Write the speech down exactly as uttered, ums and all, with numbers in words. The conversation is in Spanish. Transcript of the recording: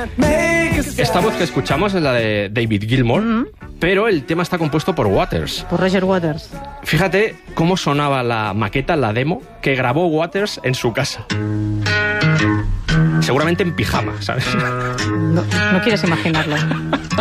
Esta voz que escuchamos es la de David Gilmour, Mm-hmm. pero el tema está compuesto por Waters. Por Roger Waters. Fíjate cómo sonaba la maqueta, la demo, que grabó Waters en su casa. Seguramente en pijama, ¿sabes? No, no quieres imaginarlo.